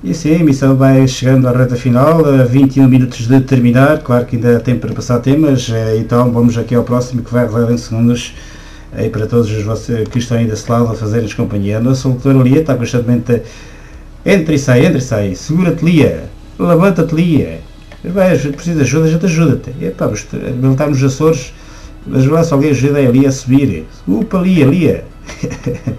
E sim, a emissão vai chegando à reta final, a 21 minutos de terminar, claro que ainda há tempo para passar temas, então vamos aqui ao próximo que vai rodar em segundos, para todos os vocês que estão aí desse lado a fazerem-nos companhia. A nossa locutora Lia está constantemente entra e sai, segura-te Lia, levanta-te Lia, precisa de ajuda, a gente ajuda-te. Epá, ele está nos Açores, mas lá se alguém ajuda a Lia a subir, upa Lia.